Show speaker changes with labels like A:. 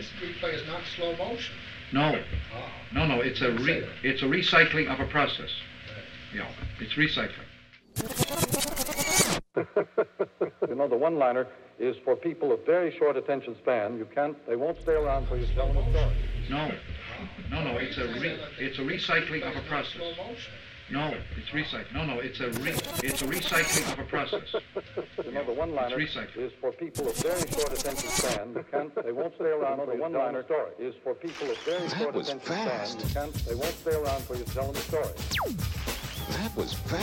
A: replay is not slow motion.
B: No.
A: Oh.
B: No, it's a recycling of a process. Yeah, it's recycling.
C: You know, the one-liner is for people of very short attention span. They won't stay around for you to tell them a story.
B: No, it's a recycling of a process. No, it's recycling. No, it's a recycling of a process.
C: You know, the one-liner is for people of very short attention span. They won't stay around for you to tell them a story. Is for people of very short attention span. They won't stay around for you to tell them a story.
D: That was fast.